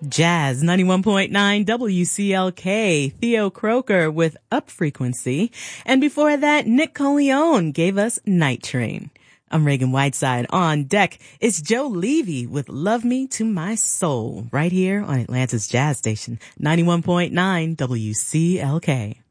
Jazz 91.9 WCLK, Theo Croker with Up Frequency. And before that, Nick Coleone gave us Night Train. I'm Reagan Whiteside. On deck is Joe Levy with Love Me to My Soul right here on Atlanta's Jazz Station 91.9 WCLK.